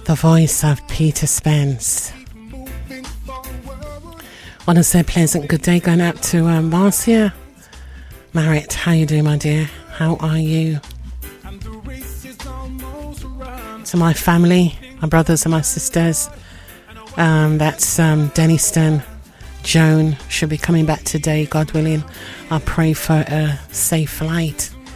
The voice of Peter Spence. Want to say pleasant good day going out to Marcia. Marit, how you doing, my dear? How are you? To my family, my brothers and my sisters. That's Denniston. Joan should be coming back today, God willing. I'll pray for a safe flight.